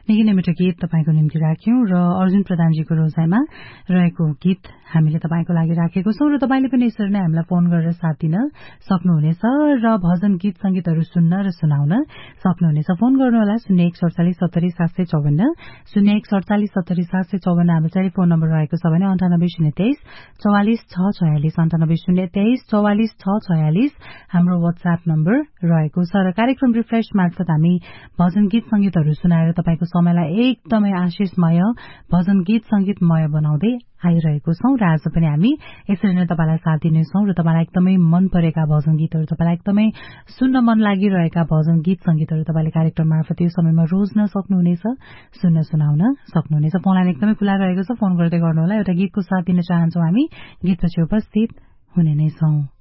निकै नै मिठो गीत तपाईको निम्ति राख्यौं र अर्जुन प्रधानजीको रोजाइमा रहेको गीत हामीले तपाईको लागि राखेको छौं र तपाईले पनि यसरी नै हामीलाई फोन गरेर साथ दिन सक्नुहुनेछ र भजन गीत संगीतहरू सुन्न र सुनाउन सक्नुहुनेछ। फोन गर्नुहोला 014770754 014770754 हाम्रो टेलिफोन नम्बर रहेको छ भने 9803 44646 9803 44646 हाम्रो WhatsApp नम्बर रहेको छ र कार्यक्रम रिफ्रेश मार्फत हामी भजन गीत संगीतहरू सुनाएर तपाईको समयलाई एकदमै आशिषमय भजन गीत संगीतमय बनाउँदै आइरहेको छौं र आज पनि हामी यसरी नै तपाईलाई साथ दिनेछौं र तपाईलाई एकदमै मन परेका भजन गीतहरू तपाईलाई एकदमै सुन्न मन लागिरहेका भजन गीत संगीतहरू तपाईले कार्यक्रम मार्फत यो समयमा रोज्न सक्नुहुनेछ, सुन्न सुनाउन सक्नुहुनेछ। फोनलाइन एकदमै खुला रहेको छ, फोन गर्दै गर्नुहोला। एउटा गीतको साथ दिन चाहन्छौं हामी, गीतपछि उपस्थित हुने नै छौं।